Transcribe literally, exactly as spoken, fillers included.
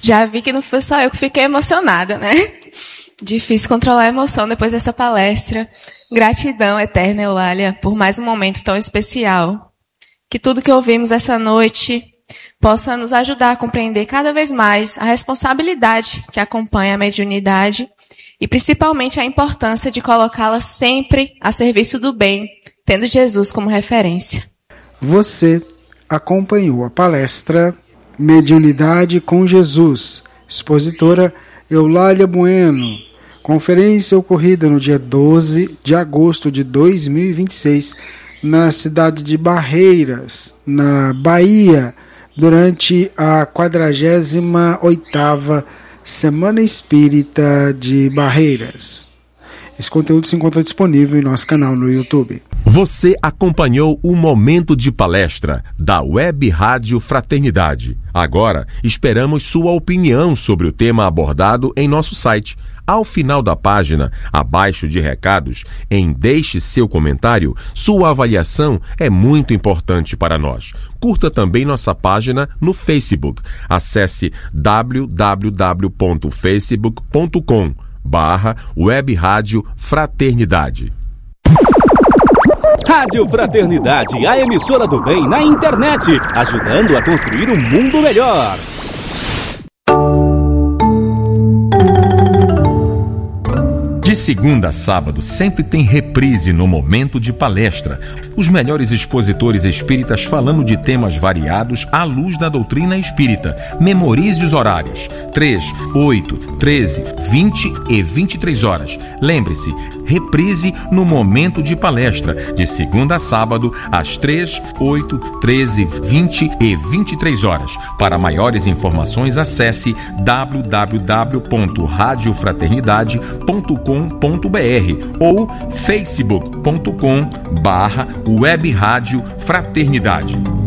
Já vi que não foi só eu que fiquei emocionada, né? Difícil controlar a emoção depois dessa palestra. Gratidão eterna, Eulália, por mais um momento tão especial. Que tudo que ouvimos essa noite possa nos ajudar a compreender cada vez mais a responsabilidade que acompanha a mediunidade e principalmente a importância de colocá-la sempre a serviço do bem, tendo Jesus como referência. Você acompanhou a palestra Mediunidade com Jesus, expositora Eulália Bueno, conferência ocorrida no dia doze de agosto de dois mil e vinte e seis, na cidade de Barreiras, na Bahia, durante a quadragésima oitava Semana Espírita de Barreiras. Esse conteúdo se encontra disponível em nosso canal no YouTube. Você acompanhou o Momento de Palestra da Web Rádio Fraternidade. Agora, esperamos sua opinião sobre o tema abordado em nosso site. Ao final da página, abaixo de recados, em Deixe seu comentário, sua avaliação é muito importante para nós. Curta também nossa página no Facebook. Acesse w w w ponto facebook ponto com barra Web Rádio Fraternidade. Rádio Fraternidade, a emissora do bem na internet, ajudando a construir um mundo melhor. De segunda a sábado, sempre tem reprise no Momento de Palestra. Os melhores expositores espíritas falando de temas variados à luz da doutrina espírita. Memorize os horários: três, oito, treze, vinte e vinte e três horas. Lembre-se, reprise no Momento de Palestra, de segunda a sábado, às três, oito, treze, vinte e vinte e três horas. Para maiores informações, acesse w w w ponto rádio fraternidade ponto com ponto b r ou facebook ponto com barra Web Rádio Fraternidade.